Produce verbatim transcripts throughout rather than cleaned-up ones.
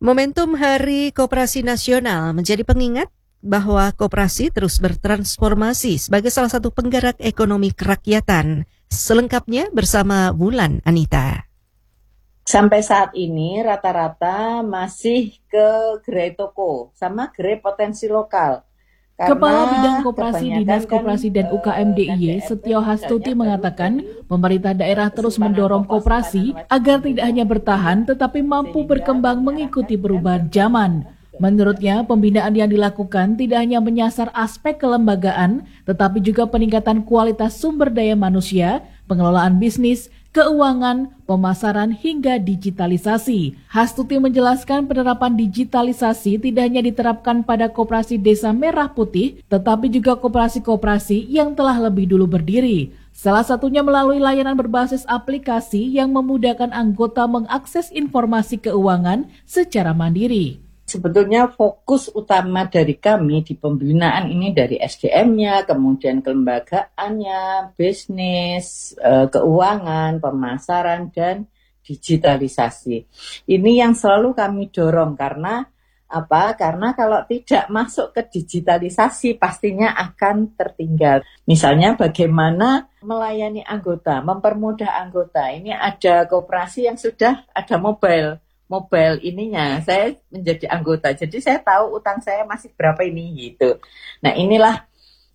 Momentum Hari Koperasi Nasional menjadi pengingat bahwa koperasi terus bertransformasi sebagai salah satu penggerak ekonomi kerakyatan. Selengkapnya bersama Wulan Anita. Sampai saat ini rata-rata masih ke gerai toko sama gerai potensi lokal. Kepala Bidang Koperasi Dinas Koperasi dan U K M D I Y Setio Hastuti mengatakan pemerintah daerah terus mendorong koperasi agar tidak hanya bertahan tetapi mampu berkembang mengikuti perubahan zaman. Menurutnya, pembinaan yang dilakukan tidak hanya menyasar aspek kelembagaan tetapi juga peningkatan kualitas sumber daya manusia, pengelolaan bisnis, keuangan, pemasaran hingga digitalisasi. Hastuti menjelaskan penerapan digitalisasi tidak hanya diterapkan pada koperasi Desa Merah Putih, tetapi juga koperasi-koperasi yang telah lebih dulu berdiri. Salah satunya melalui layanan berbasis aplikasi yang memudahkan anggota mengakses informasi keuangan secara mandiri. Sebetulnya fokus utama dari kami di pembinaan ini dari S D M-nya, kemudian kelembagaannya, bisnis, keuangan, pemasaran, dan digitalisasi. Ini yang selalu kami dorong karena apa? Karena kalau tidak masuk ke digitalisasi pastinya akan tertinggal. Misalnya bagaimana melayani anggota, mempermudah anggota. Ini ada koperasi yang sudah ada mobile. Mobile ininya, saya menjadi anggota, jadi saya tahu utang saya masih berapa ini gitu. Nah inilah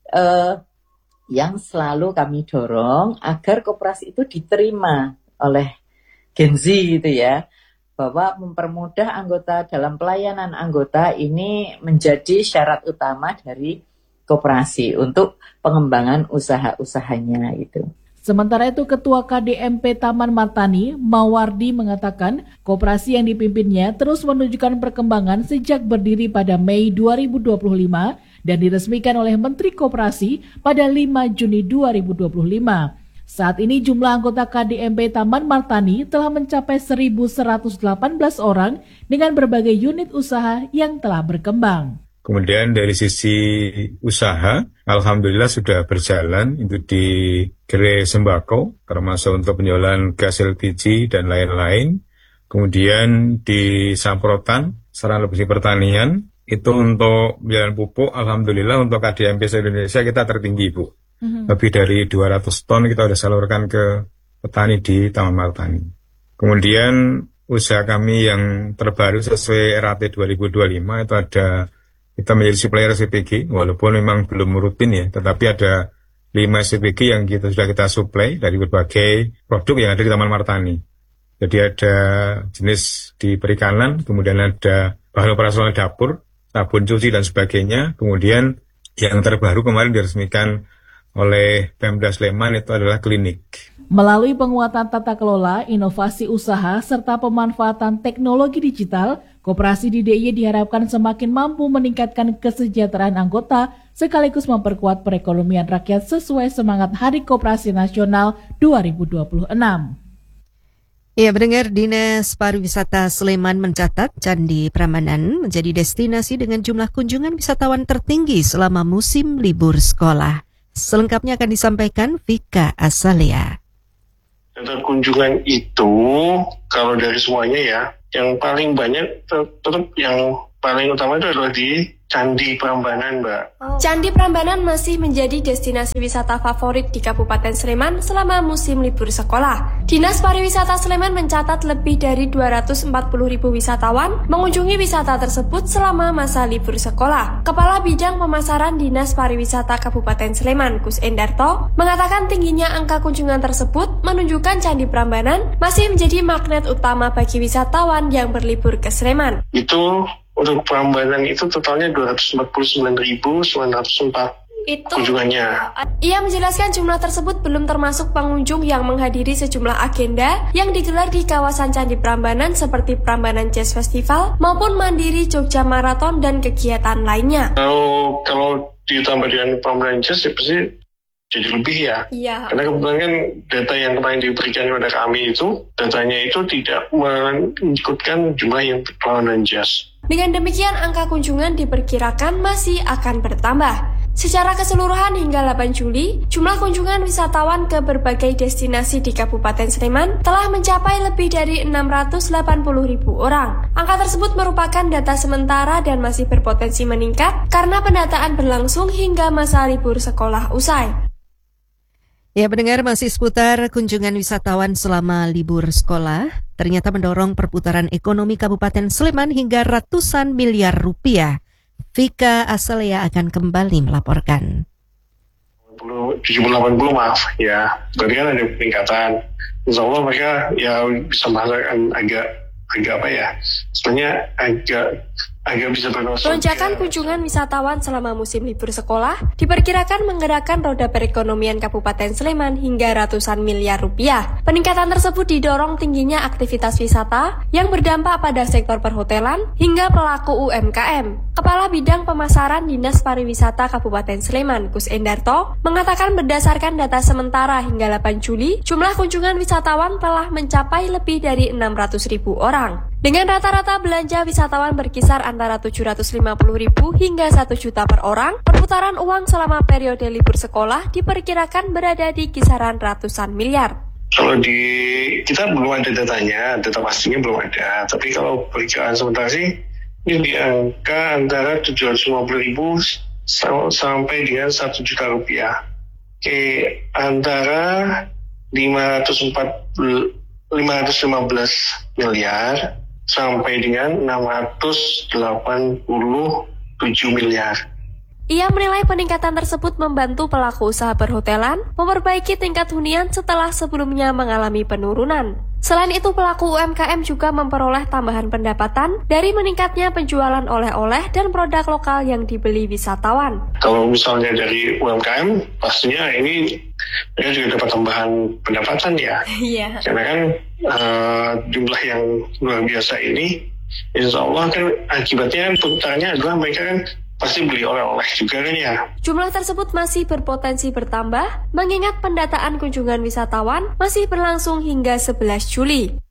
uh, yang selalu kami dorong agar koperasi itu diterima oleh Gen Z gitu ya, bahwa mempermudah anggota dalam pelayanan anggota ini menjadi syarat utama dari koperasi untuk pengembangan usaha-usahanya itu. Sementara itu, Ketua K D M P Taman Martani, Mawardi, mengatakan koperasi yang dipimpinnya terus menunjukkan perkembangan sejak berdiri pada Mei dua ribu dua puluh lima dan diresmikan oleh Menteri Koperasi pada lima Juni dua ribu dua puluh lima. Saat ini jumlah anggota K D M P Taman Martani telah mencapai seribu seratus delapan belas orang dengan berbagai unit usaha yang telah berkembang. Kemudian dari sisi usaha, alhamdulillah sudah berjalan itu di gerai sembako, termasuk untuk penjualan gas L P G dan lain-lain. Kemudian di Samprotan, sarana logistik pertanian, itu untuk penjualan pupuk, alhamdulillah untuk K D M P se-Indonesia kita tertinggi, Bu. Mm-hmm. Lebih dari dua ratus ton kita sudah salurkan ke petani di Taman Martani. Kemudian usaha kami yang terbaru sesuai R A T dua ribu dua puluh lima itu ada kita menjadi supplier S P G, walaupun memang belum rutin ya, tetapi ada lima S P G yang kita sudah kita supply dari berbagai produk yang ada di Taman Martani. Jadi ada jenis di perikanan, kemudian ada bahan operasional dapur, sabun cuci dan sebagainya. Kemudian yang terbaru kemarin diresmikan oleh Pemda Sleman itu adalah klinik. Melalui penguatan tata kelola, inovasi usaha, serta pemanfaatan teknologi digital, koperasi di D I Y diharapkan semakin mampu meningkatkan kesejahteraan anggota sekaligus memperkuat perekonomian rakyat sesuai semangat Hari Koperasi Nasional dua ribu dua puluh enam. Ya, mendengar Dinas Pariwisata Sleman mencatat Candi Prambanan menjadi destinasi dengan jumlah kunjungan wisatawan tertinggi selama musim libur sekolah. Selengkapnya akan disampaikan Vika Azalea. Data kunjungan itu kalau dari semuanya ya, yang paling banyak tetap yang paling utama itu adalah di Candi Prambanan, Mbak. Candi Prambanan masih menjadi destinasi wisata favorit di Kabupaten Sleman selama musim libur sekolah. Dinas Pariwisata Sleman mencatat lebih dari dua ratus empat puluh ribu wisatawan mengunjungi wisata tersebut selama masa libur sekolah. Kepala Bidang Pemasaran Dinas Pariwisata Kabupaten Sleman, Gus Endarto, mengatakan tingginya angka kunjungan tersebut menunjukkan Candi Prambanan masih menjadi magnet utama bagi wisatawan yang berlibur ke Sleman. Itu untuk Prambanan itu totalnya dua ratus empat puluh sembilan ribu sembilan ratus empat itu kunjungannya. Ia menjelaskan jumlah tersebut belum termasuk pengunjung yang menghadiri sejumlah agenda yang digelar di kawasan Candi Prambanan seperti Prambanan Jazz Festival maupun Mandiri Jogja Marathon dan kegiatan lainnya. Kalau kalau ditambah dengan Prambanan Jazz ya pasti jadi lebih ya. Iya. Karena kebetulan kan data yang kemarin diberikan kepada kami itu datanya itu tidak mengikutkan jumlah yang Prambanan Jazz. Dengan demikian, angka kunjungan diperkirakan masih akan bertambah. Secara keseluruhan hingga delapan Juli, jumlah kunjungan wisatawan ke berbagai destinasi di Kabupaten Sleman telah mencapai lebih dari enam ratus delapan puluh ribu orang. Angka tersebut merupakan data sementara dan masih berpotensi meningkat karena pendataan berlangsung hingga masa libur sekolah usai. Ya, pendengar, masih seputar kunjungan wisatawan selama libur sekolah, ternyata mendorong perputaran ekonomi Kabupaten Sleman hingga ratusan miliar rupiah. Vika Asalea akan kembali melaporkan. tujuh puluh delapan puluh maaf ya, berarti kan ada peningkatan. Insya Allah mereka ya bisa merasakan agak agak apa ya, sebenarnya agak agak bisa bernosok. Lonjakan kunjungan wisatawan selama musim libur sekolah diperkirakan menggerakkan roda perekonomian Kabupaten Sleman hingga ratusan miliar rupiah. Peningkatan tersebut didorong tingginya aktivitas wisata yang berdampak pada sektor perhotelan hingga pelaku U M K M. Kepala Bidang Pemasaran Dinas Pariwisata Kabupaten Sleman, Kus Endarto, mengatakan berdasarkan data sementara hingga delapan Juli, jumlah kunjungan wisatawan telah mencapai lebih dari enam ratus ribu orang. Dengan rata-rata belanja wisatawan berkisar antara tujuh ratus lima puluh ribu hingga satu juta per orang, perputaran uang selama periode libur sekolah diperkirakan berada di kisaran ratusan miliar. Kalau di kita belum ada datanya, data pastinya belum ada. Tapi kalau perkiraan sementara sih, ini di angka antara tujuh ratus lima puluh ribu sampai dengan satu juta rupiah. Oke, antara lima ratus lima belas miliar sampai dengan enam ratus delapan puluh tujuh miliar. Ia menilai peningkatan tersebut membantu pelaku usaha perhotelan memperbaiki tingkat hunian setelah sebelumnya mengalami penurunan. Selain itu, pelaku U M K M juga memperoleh tambahan pendapatan dari meningkatnya penjualan oleh-oleh dan produk lokal yang dibeli wisatawan. Kalau misalnya dari U M K M, pastinya ini mereka juga dapat tambahan pendapatan ya. Iya. Karena kan uh, jumlah yang luar biasa ini, insya Allah kan akibatnya putarannya adalah mereka kan pasti beli oleh-oleh juga kan ya. Jumlah tersebut masih berpotensi bertambah mengingat pendataan kunjungan wisatawan masih berlangsung hingga sebelas Juli.